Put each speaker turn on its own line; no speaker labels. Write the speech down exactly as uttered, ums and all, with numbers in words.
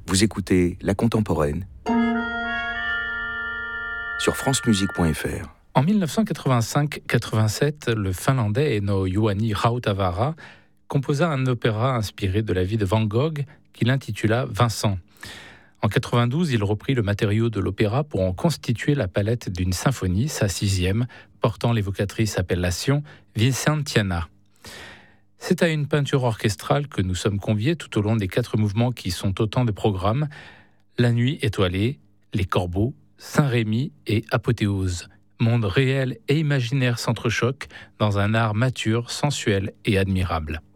Vous écoutez La Contemporaine sur francemusique point f r.
En dix-neuf cent quatre-vingt-cinq quatre-vingt-sept, le Finlandais Eno Juhani Rautavaara composa un opéra inspiré de la vie de Van Gogh qu'il intitula Vincent. En quatre-vingt-douze, il reprit le matériau de l'opéra pour en constituer la palette d'une symphonie, sa sixième, portant l'évocatrice appellation Vincentiana. C'est à une peinture orchestrale que nous sommes conviés tout au long des quatre mouvements qui sont autant de programmes: La nuit étoilée, Les corbeaux, Saint-Rémy et Apothéose. Monde réel et imaginaire s'entrechoquent dans un art mature, sensuel et admirable.